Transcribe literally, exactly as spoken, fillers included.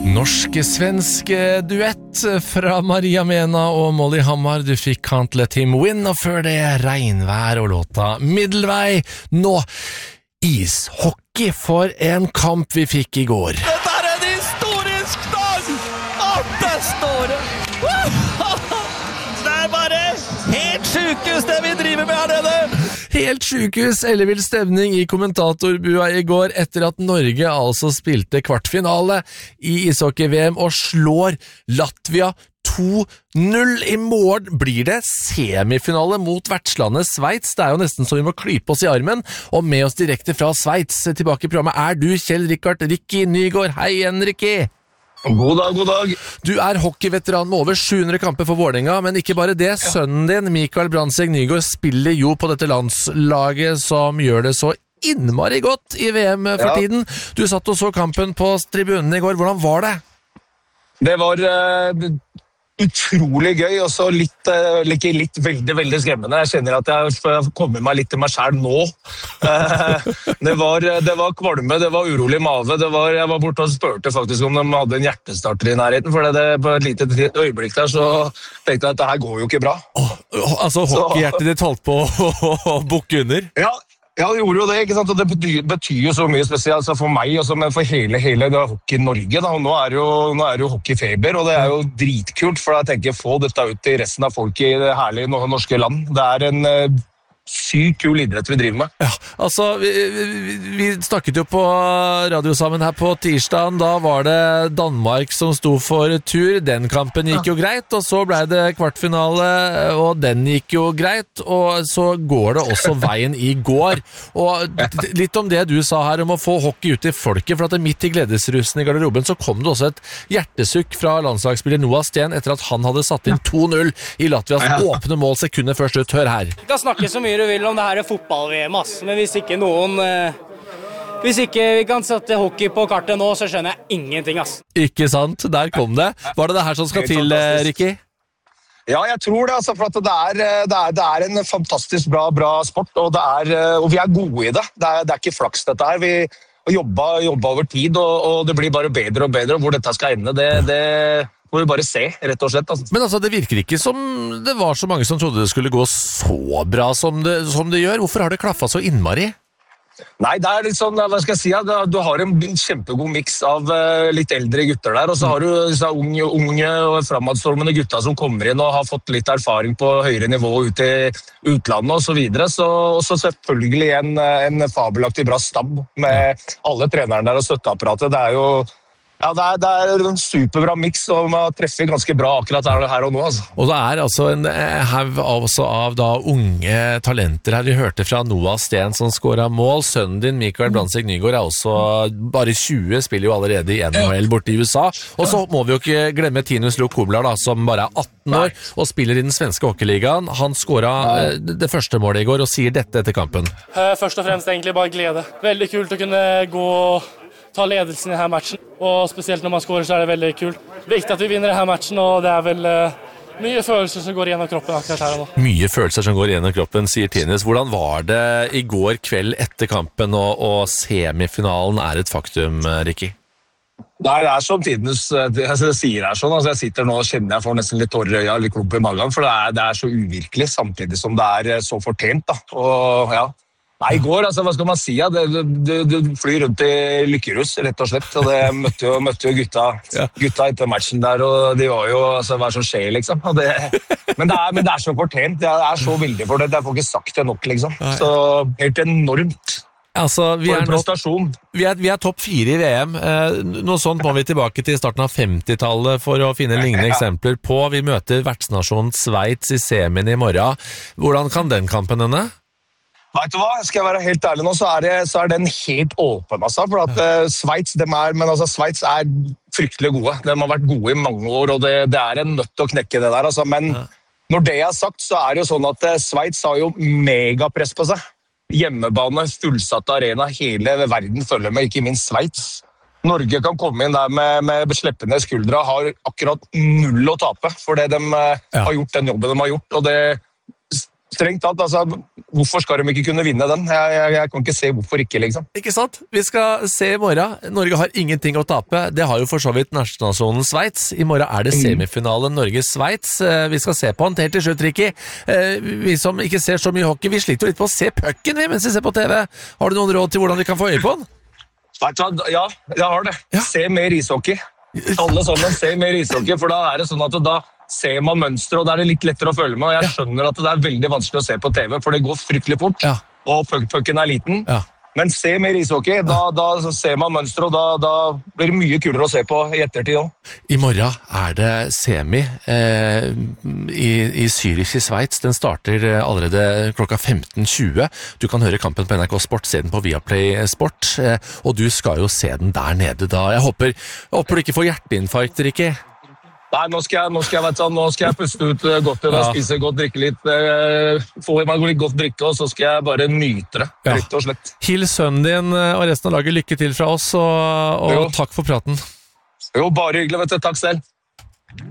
Norske-svenske duett fra Maria Mena og Molly Hammar. Du fikk Can't Let Him Win, og før det regnvær og låta Middelvei. Nå ishockey for en kamp vi fikk i går. Dette er en historisk dag! At det står det! Det er bare helt sykehus det vi driver med her nede! Helt sykehus, ellevill stemning i kommentatorbua i går etter at Norge altså spilte kvartfinale i ishockey-V M og slår Latvia to null. I morgen blir det semifinale mot vertslandet Sveits. Det er jo nesten så vi må klype oss i armen. Og med oss direkte fra Sveits tilbake i programmet er du, Kjell Rikard Ricky Nygaard. Hei igjen, Ricky! God dag, god dag. Du er hockeyveteran med over sju hundre kamper for Vålerenga, men ikke bare det. Sønnen din, Mikael Brandtzæg Nygaard, spiller jo på dette landslaget som gjør det så innmari godt i V M for ja. tiden. Du satt og så kampen på tribunen i går. Hvordan var det? Det var uh, utrolig gøy, og så litt, uh, litt, litt veldig, veldig skremmende. Jeg kjenner at jeg kommer meg litt til meg selv nå. Uh, det, var, det var kvalme, det var urolig mave. Det var, jeg var borte og spørte faktisk om de hadde en hjertestarter i nærheten, for det, på et lite øyeblikk der så tenkte jeg at det her går jo ikke bra. Oh, altså hockeyhjertet ditt holdt på å bukke under? Ja. Ja, det gjorde jo det, ikke sant? Og det betyr, betyr jo så mye spesielt altså for meg, også, men for hele, hele hockey Norge. Da. Og nå er, jo, nå er jo hockeyfeber, og det er jo dritkult, for jeg tenker få dette ut til resten av folk i det herlige norske land. Det er en uh, sykt kul idrett vi driver med. Ja, altså, vi, vi, vi snakket jo på radio sammen her på tirsdagen. Da var det Danmark som sto for tur. Den kampen gikk jo greit, og så ble det kvartfinale, og den gikk jo greit, og så går det også veien i går. Og litt om det du sa her om å få hockey ut i folket, for at det midt i gledesrusen i garderoben så kom det også et hjertesukk fra landslagsspiller Noah Sten etter at han hadde satt inn to null i Latvias åpne mål sekunder først ut. Hør her. Vi kan snakke så mye du vil om det her er fotball-V M, ass. Men hvis ikke noen eh, hvis ikke vi kan sette hockey på kartet nå, så skjønner jeg ingenting, ass. Ikke sant? Der kom det. Var det det her som skal til, Ricky? Ja, jeg tror det, altså, for at det er, det er, det er en fantastisk bra, bra sport, og, det er, og vi er gode i det. Det er, det er ikke flaks dette her. Vi har jobbet, jobbet over tid, og, og det blir bare bedre og bedre, og hvor dette skal ende, det... det må vi bare se, rett og slett. Altså. Men altså, det virker ikke som det var så mange som trodde det skulle gå så bra som det, som det gjør. Hvorfor har det klaffet så innmari? Nei, det er litt sånn, hva skal jeg si, du har en kjempegod mix av litt eldre gutter der, og så har du disse unge, unge og fremadstormende gutter som kommer inn og har fått litt erfaring på høyere nivå ut i utlandet og så videre. Så, og så selvfølgelig en, en fabelaktig bra stab med alle trenerne der og støtteapparatet. Det er jo Ja, det er, det er en superbra mix, og man treffer ganske bra akkurat her, her og nå. Altså. Og det er altså en haug av, av da, unge talenter her. Vi hørte fra Noah Sten som skåret mål. Sønnen din, Mikael Brandtzæg Nygaard, er også bare tjue, spiller jo allerede i N H L borte i U S A. Og så må vi jo ikke glemme Tinus Luke Kumlar, da, som bare er atten år og spiller i den svenske hockeyligaen. Han skåret det første målet i går og sier dette etter kampen. Først og fremst egentlig bare glede. Veldig kult å kunne gå ta ledelsen i denne matchen, og spesielt når man skårer så er det veldig kult. Viktig at vi vinner denne matchen, og det er vel uh, mye følelser som går gjennom kroppen akkurat her og nå. Mye følelser som går gjennom kroppen, sier Tinus. Hvordan var det i går kveld etter kampen, og, og semifinalen er et faktum, Ricky? Nei, det er som Tinus jeg sier her sånn, altså jeg sitter nå og kjenner jeg får nesten litt tårer i øya, litt klump i magen, for det er, det er så uvirkelig, samtidig som det er så fortjent, da. Og ja, Nei, i går, altså, hva skal man si? Ja? Du, du, du flyr rundt i lykkerus, rett og slett. Og det møtte jo, møtte jo gutta, ja. gutta etter matchen der, og de var jo, altså, hva som skjer, liksom. Og det, men, det er, men det er så fortjent. Jeg er så veldig for det. Jeg får ikke sagt det nok, liksom. Så helt enormt. Altså, vi er, nå, vi er, vi er topp fire i V M. Eh, noe sånt må vi tilbake til starten av femtitallet for å finne lignende ja. eksempler på. Vi møter vertsnasjonen Sveits i semien i morgen. Hvordan kan den kampen henne? Vet du hva, skal jeg være helt ærlig nå, så er, det, så er den helt åpen, altså, for at uh, Sveits, dem er, men altså, Sveits er fryktelig gode. De har vært gode i mange år, og det, det er en nødt til å knekke det der, altså, men ja. når det er sagt, så er det jo sånn at uh, Sveits har jo megapress på seg. Hjemmebane, fullsatt arena, hele verden følger med, ikke minst Sveits. Norge kan komme inn der med, med sleppende skuldre, har akkurat null å tape, for det de uh, ja. har gjort den jobben de har gjort, og det strengt tatt, altså, hvorfor skal de ikke kunne vinne den? Jeg, jeg, jeg kan ikke se hvorfor ikke, liksom. Ikke sant? Vi skal se i morgen. Norge har ingenting å tape. Det har jo for så vidt nasjonalsonen Sveits. I morgen er det semifinale Norge-Sveits. Vi skal se på den helt til slutt, Ricky. Vi som ikke ser så mye hockey, vi sliter jo litt på å se pucken mens vi ser på T V. Har du noen råd til hvordan vi kan få øye på den? Ja, jeg har det. Ja. Se mer ishockey. Alle sammen, se mer ishockey, for da er det sånn at da ser man mønster, og da er det litt lettere å følge med, og jeg skjønner at det er veldig vanskelig å se på T V, for det går fryktelig fort, Ja. og pucken er liten. Ja. Men se mer ishockey, da, da ser man mønster, og da, da blir det mye kulere å se på i ettertid også. I morgen er det semi eh, i, i Zürich i Sveits. Den starter allerede klokka femten tjue. Du kan høre kampen på N R K Sport, se den på Viaplay Sport, eh, og du skal jo se den der nede da. Jeg håper, jeg håper du ikke får hjerteinfarkt, Ricky. Nei, nå skal jeg, nå skal jeg, vet du, nå skal jeg puste ut uh, godt til å Ja. spise godt, drikke litt, uh, få i meg litt godt drikke, og så skal jeg bare nyte det, Ja. rett og slett. Hils sønnen din og resten av laget lykke til fra oss, og, Jo. og takk for praten. Jo, bare hyggelig, vet du. Takk selv.